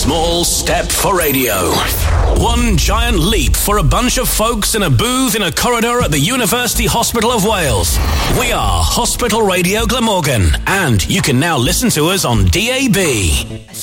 small step for radio. One giant leap for a bunch of folks in a booth in a corridor at the University Hospital of Wales. We are Hospital Radio Glamorgan, and you can now listen to us on DAB.